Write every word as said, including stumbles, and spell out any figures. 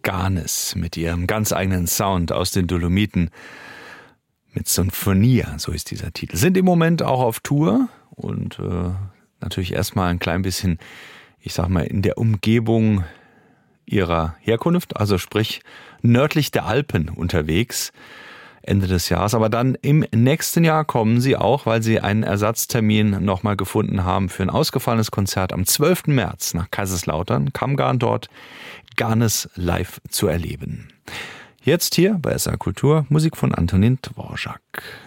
Garnes mit ihrem ganz eigenen Sound aus den Dolomiten. Mit Sinfonia, so ist dieser Titel. Sind im Moment auch auf Tour und äh, natürlich erstmal ein klein bisschen, ich sag mal, in der Umgebung ihrer Herkunft, also sprich nördlich der Alpen unterwegs. Ende des Jahres. Aber dann im nächsten Jahr kommen sie auch, weil sie einen Ersatztermin nochmal gefunden haben für ein ausgefallenes Konzert am zwölften März nach Kaiserslautern, Kammgarn dort, Garnes live zu erleben. Jetzt hier bei S R Kultur Musik von Antonin Dvorak.